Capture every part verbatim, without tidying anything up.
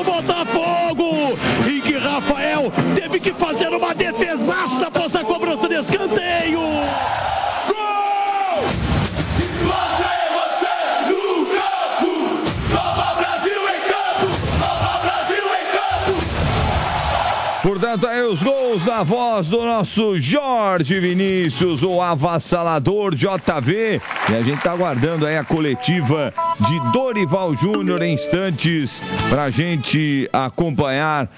Botafogo, em que Rafael teve que fazer uma defesaça após a cobrança de escanteio. Portanto, aí os gols da voz do nosso Jorge Vinícius, o avassalador J V. E a gente tá aguardando aí a coletiva de Dorival Júnior em instantes pra gente acompanhar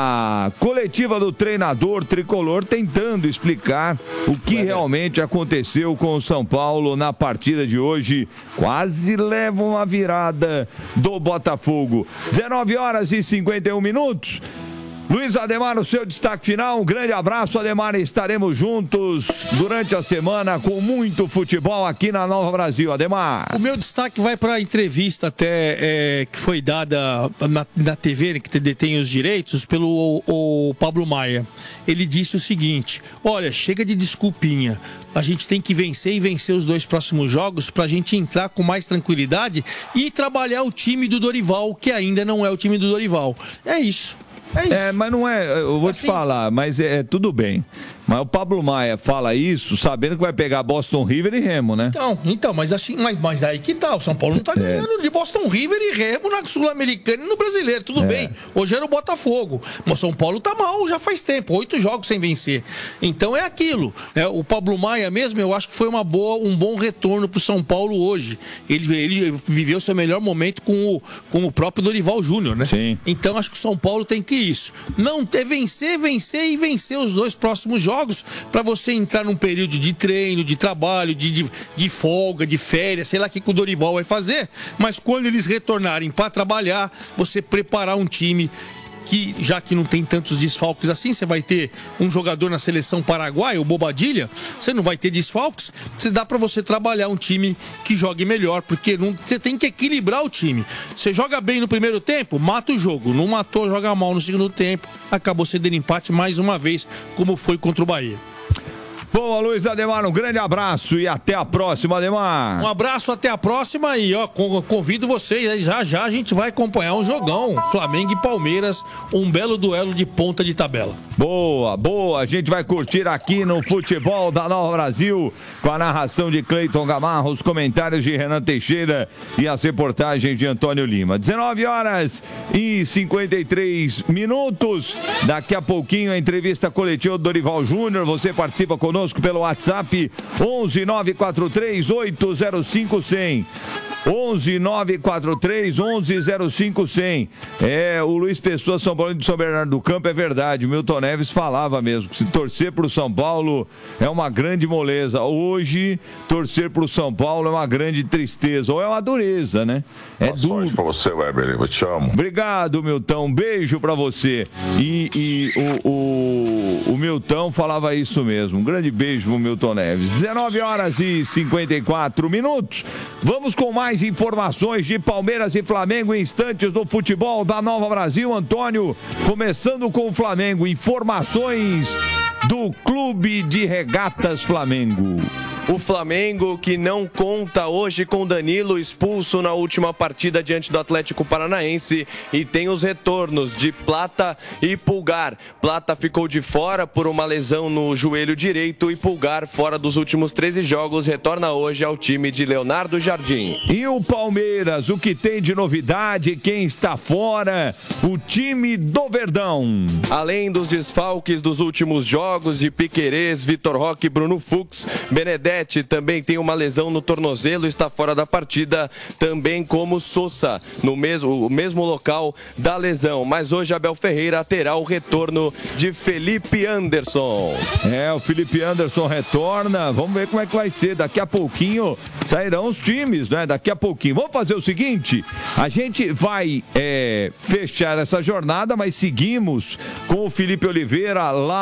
a coletiva do treinador tricolor tentando explicar o que realmente aconteceu com o São Paulo na partida de hoje. Quase leva uma virada do Botafogo. dezenove horas e cinquenta e um minutos. Luiz Ademar, o seu destaque final. Um grande abraço, Ademar. Estaremos juntos durante a semana com muito futebol aqui na Nova Brasil. Ademar. O meu destaque vai para a entrevista até é, que foi dada na, na T V, que detém os direitos, pelo o, o Pablo Maia. Ele disse o seguinte: olha, chega de desculpinha. A gente tem que vencer e vencer os dois próximos jogos para a gente entrar com mais tranquilidade e trabalhar o time do Dorival, que ainda não é o time do Dorival. É isso. É, isso. É, mas não é, eu vou assim, te falar, mas é, é tudo bem. Mas o Pablo Maia fala isso sabendo que vai pegar Boston River e Remo, né? Então, então mas, assim, mas, mas aí que tá, o São Paulo não tá ganhando é. de Boston River e Remo na Sul-Americana e no Brasileiro, tudo é. bem. Hoje era o Botafogo, mas o São Paulo tá mal já faz tempo, oito jogos sem vencer. Então é aquilo, né? O Pablo Maia mesmo, eu acho que foi uma boa, um bom retorno pro São Paulo hoje. Ele, ele viveu seu melhor momento com o, com o próprio Dorival Júnior, né? Sim. Então acho que o São Paulo tem que isso. Não ter vencer, vencer e vencer os dois próximos jogos para você entrar num período de treino, de trabalho, de, de, de folga, de férias, sei lá o que o Dorival vai fazer, mas quando eles retornarem para trabalhar, você preparar um time que, já que não tem tantos desfalques assim, você vai ter um jogador na seleção paraguaia, o Bobadilha, você não vai ter desfalques, você dá para você trabalhar um time que jogue melhor, porque não, você tem que equilibrar o time. Você joga bem no primeiro tempo, mata o jogo, não matou, joga mal no segundo tempo, acabou cedendo empate mais uma vez, como foi contra o Bahia. Boa, Luiz Ademar, um grande abraço e até a próxima, Ademar. Um abraço, até a próxima e ó, convido vocês, já já a gente vai acompanhar um jogão, Flamengo e Palmeiras, um belo duelo de ponta de tabela. Boa, boa, a gente vai curtir aqui no Futebol da Nova Brasil, com a narração de Cleiton Gamarra, os comentários de Renan Teixeira e as reportagens de Antônio Lima. dezenove horas e cinquenta e três minutos, daqui a pouquinho a entrevista coletiva do Dorival Júnior, você participa conosco pelo WhatsApp onze nove quatro três oito zero cinco cem. onze nove quatro três onze zero cinco cem. É, o Luiz Pessoa, São Paulo de São Bernardo do Campo, é verdade. O Milton Neves falava mesmo que se torcer pro São Paulo é uma grande moleza. Hoje, torcer pro São Paulo é uma grande tristeza, ou é uma dureza, né? É Boa sorte duro. pra você, Weber, eu te amo. Obrigado, Milton. Um beijo pra você. E, e o, o, o Milton falava isso mesmo. Um grande beijo pro Milton Neves. dezenove horas e cinquenta e quatro minutos. Vamos com mais informações de Palmeiras e Flamengo em instantes do futebol da Nova Brasil. Antônio, começando com o Flamengo. Informações do Clube de Regatas Flamengo. O Flamengo, que não conta hoje com Danilo, expulso na última partida diante do Atlético Paranaense, e tem os retornos de Plata e Pulgar. Plata ficou de fora por uma lesão no joelho direito e Pulgar, fora dos últimos treze jogos, retorna hoje ao time de Leonardo Jardim. E o Palmeiras, o que tem de novidade? Quem está fora? O time do Verdão. Além dos desfalques dos últimos jogos de Piquerez, Vitor Roque e Bruno Fux, Benedetti também tem uma lesão no tornozelo, está fora da partida, também como Sousa, no mesmo, o mesmo local da lesão. Mas hoje Abel Ferreira terá o retorno de Felipe Anderson. É, o Felipe Anderson retorna, vamos ver como é que vai ser. Daqui a pouquinho sairão os times, né? Daqui a pouquinho. Vamos fazer o seguinte, a gente vai é, fechar essa jornada, mas seguimos com o Felipe Oliveira lá